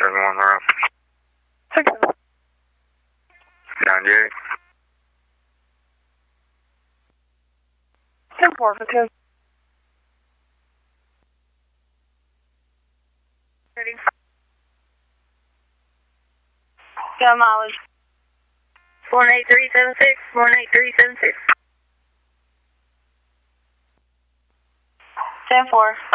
71 around. 98. 10-4 for 2. Got mileage. 18376, 18376. 10-4.